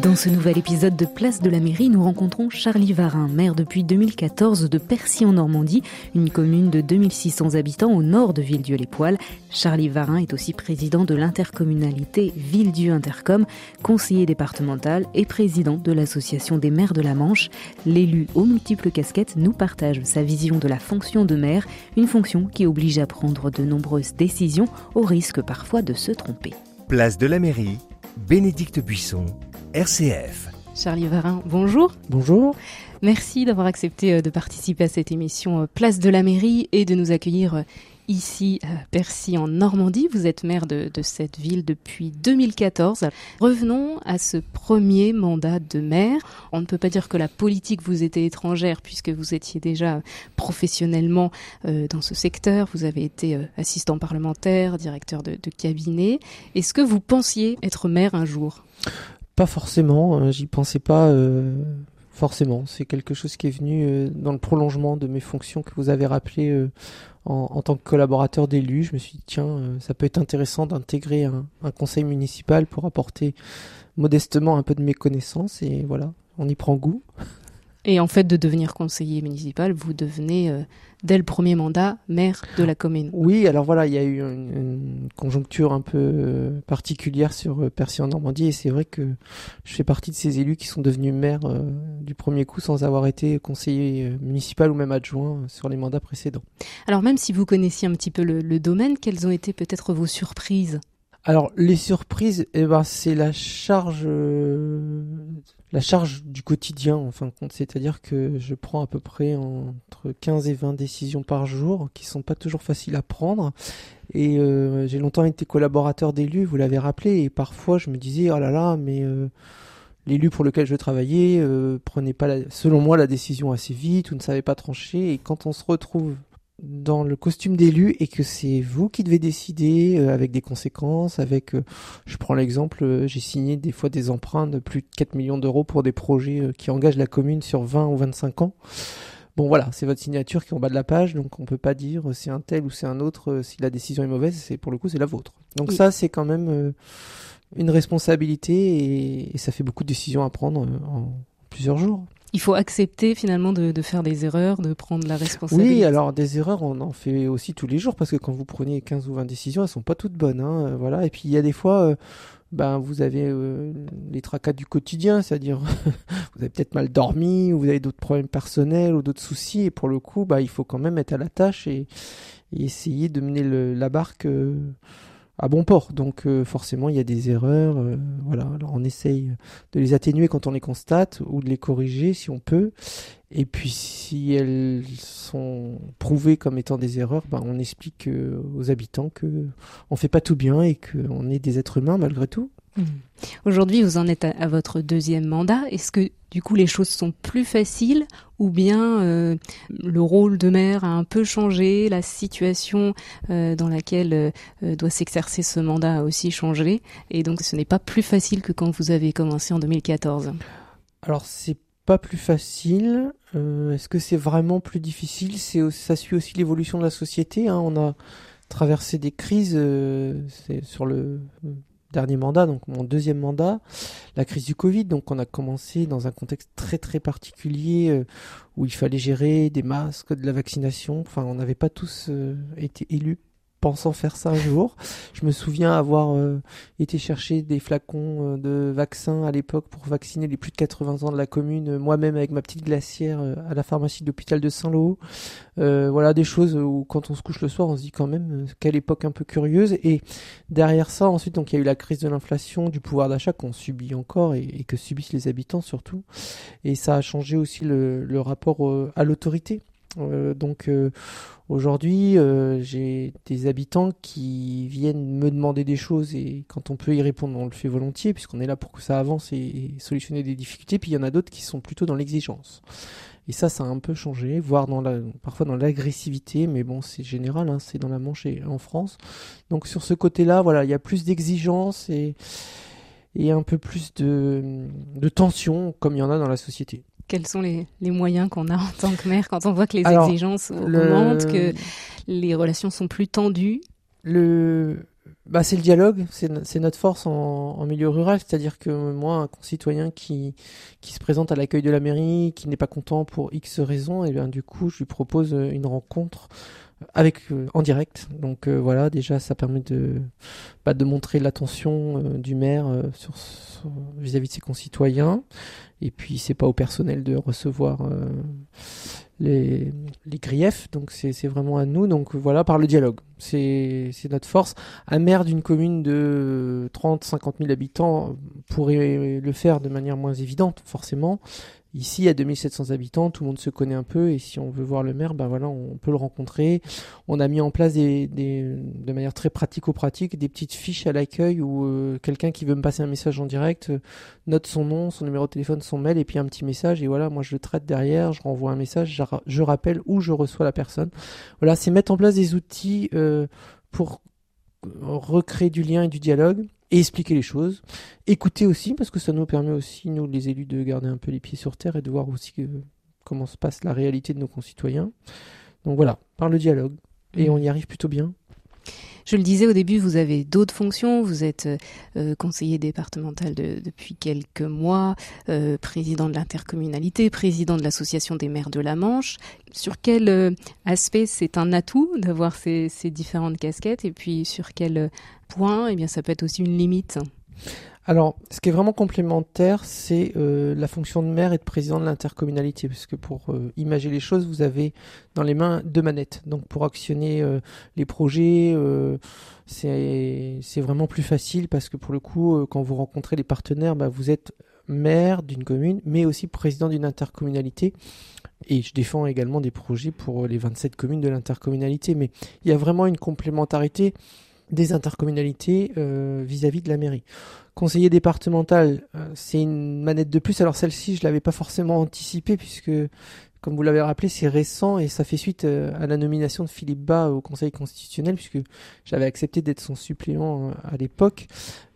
Dans ce nouvel épisode de Place de la Mairie, nous rencontrons Charlie Varin, maire depuis 2014 de Percy en Normandie, une commune de 2600 habitants au nord de Villedieu-les-Poêles. Charlie Varin est aussi président de l'intercommunalité Villedieu Intercom, conseiller départemental et président de l'association des maires de la Manche. L'élu aux multiples casquettes nous partage sa vision de la fonction de maire, une fonction qui oblige à prendre de nombreuses décisions au risque parfois de se tromper. Place de la Mairie, Bénédicte Buisson, RCF. Charlie Varin, bonjour. Bonjour. Merci d'avoir accepté de participer à cette émission Place de la Mairie et de nous accueillir ici à Percy en Normandie. Vous êtes maire de cette ville depuis 2014. Revenons à ce premier mandat de maire. On ne peut pas dire que la politique vous était étrangère puisque vous étiez déjà professionnellement dans ce secteur. Vous avez été assistant parlementaire, directeur de cabinet. Est-ce que vous pensiez être maire un jour ? Pas forcément, j'y pensais pas forcément. C'est quelque chose qui est venu dans le prolongement de mes fonctions que vous avez rappelées en tant que collaborateur d'élu. Je me suis dit, tiens, ça peut être intéressant d'intégrer un conseil municipal pour apporter modestement un peu de mes connaissances. Et voilà, on y prend goût. Et en fait, de devenir conseiller municipal, vous devenez, dès le premier mandat, maire de la commune. Oui, alors voilà, il y a eu une conjoncture un peu particulière sur Percy en Normandie, et c'est vrai que je fais partie de ces élus qui sont devenus maires du premier coup sans avoir été conseiller municipal ou même adjoint sur les mandats précédents. Alors même si vous connaissiez un petit peu le domaine, quelles ont été peut-être vos surprises ? Alors les surprises, c'est la charge du quotidien en fin de compte, c'est-à-dire que je prends à peu près entre 15 et 20 décisions par jour qui sont pas toujours faciles à prendre, et j'ai longtemps été collaborateur d'élu, vous l'avez rappelé, et parfois je me disais oh là là, mais l'élu pour lequel je travaillais prenait pas selon moi la décision assez vite ou ne savait pas trancher, et quand on se retrouve dans le costume d'élu et que c'est vous qui devez décider avec des conséquences, je prends l'exemple, j'ai signé des fois des emprunts de plus de 4 millions d'euros pour des projets qui engagent la commune sur 20 ou 25 ans. Bon voilà, c'est votre signature qui est en bas de la page, donc on peut pas dire c'est un tel ou c'est un autre, si la décision est mauvaise, c'est pour le coup c'est la vôtre. Donc oui. Ça c'est quand même une responsabilité et ça fait beaucoup de décisions à prendre en plusieurs jours. Il faut accepter finalement de faire des erreurs, de prendre la responsabilité. Oui, alors des erreurs, on en fait aussi tous les jours, parce que quand vous prenez 15 ou 20 décisions, elles sont pas toutes bonnes. Voilà. Et puis il y a des fois, vous avez les tracas du quotidien, c'est-à-dire vous avez peut-être mal dormi, ou vous avez d'autres problèmes personnels, ou d'autres soucis, et pour le coup, il faut quand même être à la tâche et essayer de mener la barque à bon port. Donc forcément il y a des erreurs, voilà. Alors on essaye de les atténuer quand on les constate ou de les corriger si on peut, et puis si elles sont prouvées comme étant des erreurs, on explique aux habitants que on fait pas tout bien et qu'on est des êtres humains malgré tout. Aujourd'hui, vous en êtes à votre deuxième mandat. Est-ce que du coup les choses sont plus faciles ou bien le rôle de maire a un peu changé, la situation dans laquelle doit s'exercer ce mandat a aussi changé et donc ce n'est pas plus facile que quand vous avez commencé en 2014 ? Alors c'est pas plus facile. Est-ce que c'est vraiment plus difficile ? Ça suit aussi l'évolution de la société. On a traversé des crises c'est sur le dernier mandat, donc mon deuxième mandat, la crise du Covid. Donc on a commencé dans un contexte très très particulier où il fallait gérer des masques, de la vaccination. Enfin, on n'avait pas tous été élus pensant faire ça un jour. Je me souviens avoir été chercher des flacons de vaccins à l'époque pour vacciner les plus de 80 ans de la commune, moi-même avec ma petite glacière à la pharmacie de l'hôpital de Saint-Lô. Voilà des choses où quand on se couche le soir, on se dit quand même quelle époque un peu curieuse. Et derrière ça, ensuite, donc il y a eu la crise de l'inflation, du pouvoir d'achat qu'on subit encore et que subissent les habitants surtout. Et ça a changé aussi le rapport à l'autorité. Aujourd'hui, j'ai des habitants qui viennent me demander des choses et quand on peut y répondre, on le fait volontiers puisqu'on est là pour que ça avance et solutionner des difficultés. Puis il y en a d'autres qui sont plutôt dans l'exigence. Et ça a un peu changé, voire parfois dans l'agressivité, mais bon, c'est général, c'est dans la Manche et en France. Donc sur ce côté-là, voilà, il y a plus d'exigence et un peu plus de tension comme il y en a dans la société. Quels sont les moyens qu'on a en tant que maire quand on voit que les exigences augmentent, que les relations sont plus tendues ? Le C'est le dialogue, c'est notre force en milieu rural, c'est-à-dire que moi, un concitoyen qui se présente à l'accueil de la mairie, qui n'est pas content pour X raisons, et bien du coup, je lui propose une rencontre avec en direct. Donc voilà, déjà ça permet de montrer l'attention du maire vis-à-vis de ses concitoyens. Et puis c'est pas au personnel de recevoir les griefs, donc c'est vraiment à nous. Donc voilà, par le dialogue, c'est notre force. Un maire d'une commune de 30-50 000 habitants pourrait le faire de manière moins évidente, forcément. Ici, à 2700 habitants, tout le monde se connaît un peu, et si on veut voir le maire, on peut le rencontrer. On a mis en place de manière très pratico-pratique des petites fiches à l'accueil où quelqu'un qui veut me passer un message en direct note son nom, son numéro de téléphone, son mail, et puis un petit message, et voilà, moi je le traite derrière, je renvoie un message, je rappelle où je reçois la personne. Voilà, c'est mettre en place des outils pour recréer du lien et du dialogue. Et expliquer les choses, écouter aussi, parce que ça nous permet aussi, nous les élus, de garder un peu les pieds sur terre et de voir aussi comment se passe la réalité de nos concitoyens. Donc voilà, par le dialogue, et on y arrive plutôt bien. Je le disais au début, vous avez d'autres fonctions, vous êtes conseiller départemental depuis quelques mois, président de l'intercommunalité, président de l'association des maires de la Manche. Sur quel aspect c'est un atout d'avoir ces différentes casquettes, et puis sur quel point ça peut être aussi une limite? Alors, ce qui est vraiment complémentaire, c'est la fonction de maire et de président de l'intercommunalité, parce que pour imager les choses, vous avez dans les mains 2 manettes. Donc, pour actionner les projets, c'est vraiment plus facile, parce que pour le coup, quand vous rencontrez les partenaires, vous êtes maire d'une commune, mais aussi président d'une intercommunalité. Et je défends également des projets pour les 27 communes de l'intercommunalité. Mais il y a vraiment une complémentarité des intercommunalités vis-à-vis de la mairie. Conseiller départemental, c'est une manette de plus. Alors celle-ci, je l'avais pas forcément anticipée, puisque, comme vous l'avez rappelé, c'est récent, et ça fait suite à la nomination de Philippe Bas au Conseil constitutionnel, puisque j'avais accepté d'être son suppléant à l'époque,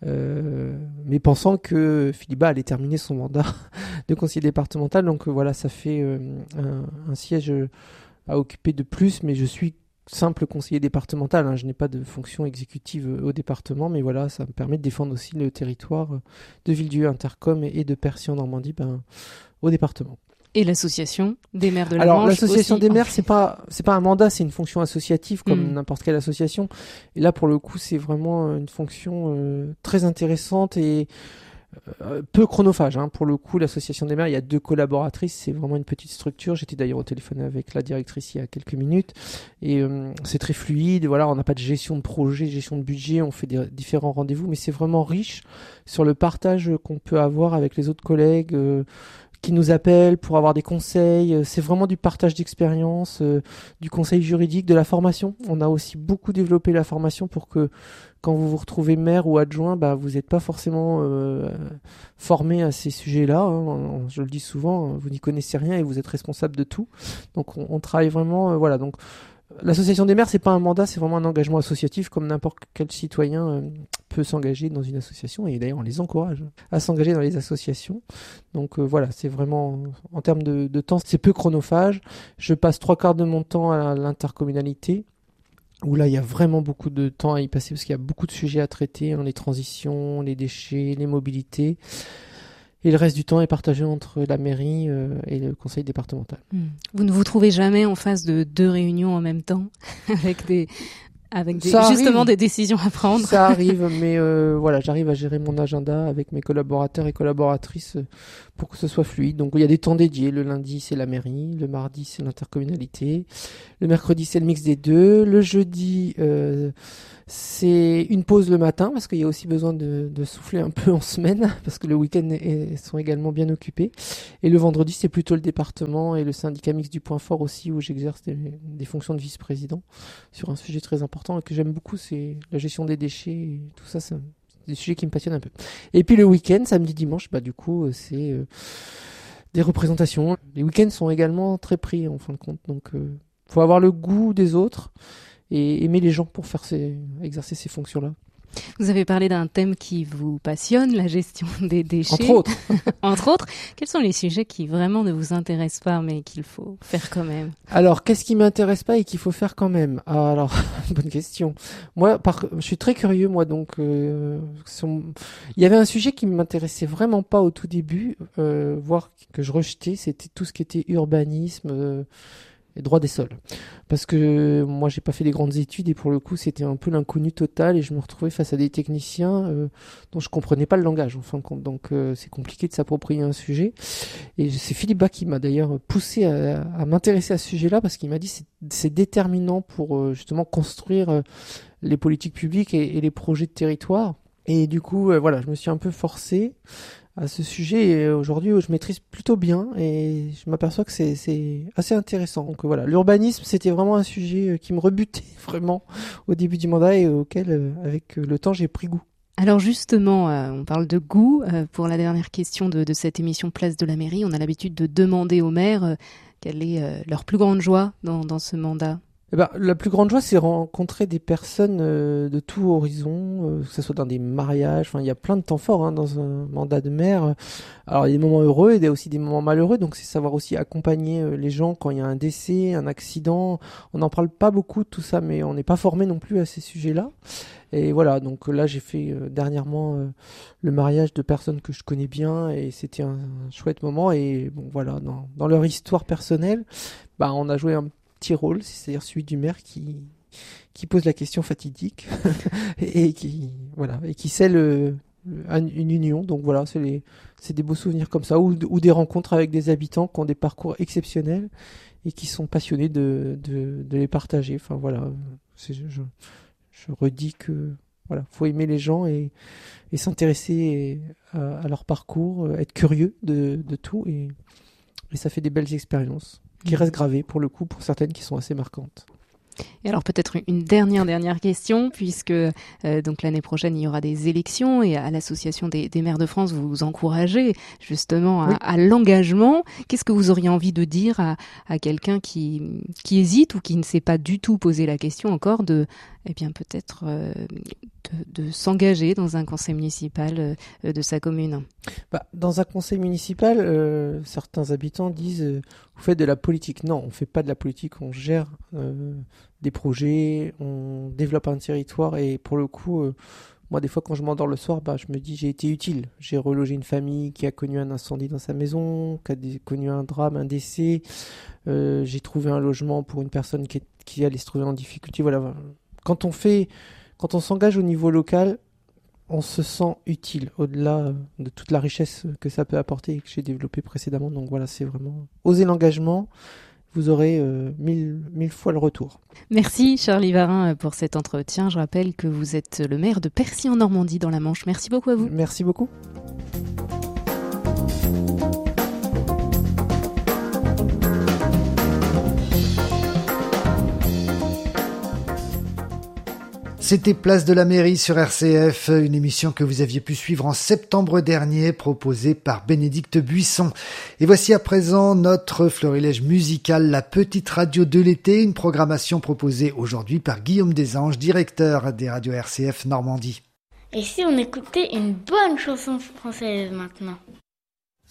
mais pensant que Philippe Bas allait terminer son mandat de conseiller départemental. Donc voilà, ça fait un siège à occuper de plus, mais je suis simple conseiller départemental, je n'ai pas de fonction exécutive au département, mais voilà, ça me permet de défendre aussi le territoire de Villedieu Intercom et de Percy en Normandie au département. Et l'association des maires de la Manche. Alors l'association aussi, des maires, c'est pas un mandat, c'est une fonction associative comme n'importe quelle association. Et là, pour le coup, c'est vraiment une fonction très intéressante et peu chronophage. Pour le coup, l'association des maires, il y a 2 collaboratrices, c'est vraiment une petite structure. J'étais d'ailleurs au téléphone avec la directrice il y a quelques minutes, et c'est très fluide. Voilà, on n'a pas de gestion de projet, gestion de budget, on fait des différents rendez-vous, mais c'est vraiment riche sur le partage qu'on peut avoir avec les autres collègues qui nous appellent pour avoir des conseils. C'est vraiment du partage d'expérience, du conseil juridique, de la formation. On a aussi beaucoup développé la formation pour que quand vous vous retrouvez maire ou adjoint, vous n'êtes pas forcément formé à ces sujets-là. Je le dis souvent, vous n'y connaissez rien et vous êtes responsable de tout. Donc on travaille vraiment, voilà. Donc l'association des maires, c'est pas un mandat, c'est vraiment un engagement associatif, comme n'importe quel citoyen peut s'engager dans une association, et d'ailleurs on les encourage à s'engager dans les associations. Donc voilà, c'est vraiment, en termes de temps, c'est peu chronophage. Je passe 3/4 de mon temps à l'intercommunalité, où là il y a vraiment beaucoup de temps à y passer, parce qu'il y a beaucoup de sujets à traiter, les transitions, les déchets, les mobilités. Et le reste du temps est partagé entre la mairie et le conseil départemental. Vous ne vous trouvez jamais en face de 2 réunions en même temps avec justement des décisions à prendre? Ça arrive, mais voilà, j'arrive à gérer mon agenda avec mes collaborateurs et collaboratrices pour que ce soit fluide. Donc il y a des temps dédiés. Le lundi, c'est la mairie. Le mardi, c'est l'intercommunalité. Le mercredi, c'est le mix des 2. Le jeudi, c'est une pause le matin, parce qu'il y a aussi besoin de souffler un peu en semaine, parce que le week-end sont également bien occupés. Et le vendredi, c'est plutôt le département et le syndicat mixte du Point Fort aussi, où j'exerce des fonctions de vice-président sur un sujet très important et que j'aime beaucoup, c'est la gestion des déchets et tout ça, c'est des sujets qui me passionnent un peu. Et puis le week-end, samedi, dimanche, du coup, c'est des représentations. Les week-ends sont également très pris, en fin de compte, donc faut avoir le goût des autres et aimer les gens pour exercer ces fonctions-là. Vous avez parlé d'un thème qui vous passionne, la gestion des déchets. Entre autres. Entre autres, quels sont les sujets qui vraiment ne vous intéressent pas, mais qu'il faut faire quand même? Alors, qu'est-ce qui m'intéresse pas et qu'il faut faire quand même? Ah, alors, bonne question. Moi, je suis très curieux, moi, donc, il y avait un sujet qui m'intéressait vraiment pas au tout début, voire que je rejetais, c'était tout ce qui était urbanisme, et droit des sols. Parce que moi, j'ai pas fait des grandes études et pour le coup, c'était un peu l'inconnu total et je me retrouvais face à des techniciens dont je comprenais pas le langage, en fin de compte. Donc, c'est compliqué de s'approprier un sujet. Et c'est Philippe Bas qui m'a d'ailleurs poussé à m'intéresser à ce sujet-là parce qu'il m'a dit c'est déterminant pour justement construire les politiques publiques et les projets de territoire. Et du coup, voilà, je me suis un peu forcé à ce sujet et aujourd'hui je maîtrise plutôt bien et je m'aperçois que c'est assez intéressant. Donc voilà, l'urbanisme c'était vraiment un sujet qui me rebutait vraiment au début du mandat et auquel avec le temps j'ai pris goût. Alors justement, on parle de goût. Pour la dernière question de cette émission Place de la Mairie, on a l'habitude de demander aux maires quelle est leur plus grande joie dans ce mandat. La plus grande joie, c'est rencontrer des personnes de tout horizon, que ce soit dans des mariages. Enfin, il y a plein de temps forts dans un mandat de maire. Alors, il y a des moments heureux et il y a aussi des moments malheureux. Donc, c'est savoir aussi accompagner les gens quand il y a un décès, un accident. On n'en parle pas beaucoup de tout ça, mais on n'est pas formé non plus à ces sujets-là. Et voilà, donc là, j'ai fait dernièrement le mariage de personnes que je connais bien et c'était un chouette moment. Et bon, voilà, dans leur histoire personnelle, on a joué un petit rôle, c'est-à-dire celui du maire qui pose la question fatidique et qui scelle une union. Donc voilà, c'est des beaux souvenirs comme ça ou des rencontres avec des habitants qui ont des parcours exceptionnels et qui sont passionnés de les partager. Enfin voilà, je redis que voilà, faut aimer les gens et s'intéresser à leur parcours, être curieux de tout et ça fait des belles expériences qui restent gravées pour le coup, pour certaines qui sont assez marquantes. Et alors peut-être une dernière question, puisque donc l'année prochaine il y aura des élections et à l'Association des maires de France vous vous encouragez justement à l'engagement. Qu'est-ce que vous auriez envie de dire à quelqu'un qui hésite ou qui ne s'est pas du tout posé la question encore de peut-être de s'engager dans un conseil municipal de sa commune? Dans un conseil municipal, certains habitants disent vous faites de la politique. Non, on fait pas de la politique, on gère des projets, on développe un territoire et pour le coup, moi des fois quand je m'endors le soir, je me dis j'ai été utile. J'ai relogé une famille qui a connu un incendie dans sa maison, qui a connu un drame, un décès. J'ai trouvé un logement pour une personne qui allait se trouver en difficulté. Voilà. Quand on s'engage au niveau local, on se sent utile au-delà de toute la richesse que ça peut apporter et que j'ai développé précédemment. Donc voilà, c'est vraiment oser l'engagement. Vous aurez 1000 fois le retour. Merci Charlie Varin pour cet entretien. Je rappelle que vous êtes le maire de Percy en Normandie dans la Manche. Merci beaucoup à vous. Merci beaucoup. C'était Place de la Mairie sur RCF, une émission que vous aviez pu suivre en septembre dernier, proposée par Bénédicte Buisson. Et voici à présent notre florilège musical, la petite radio de l'été, une programmation proposée aujourd'hui par Guillaume Desanges, directeur des radios RCF Normandie. Et si on écoutait une bonne chanson française maintenant ?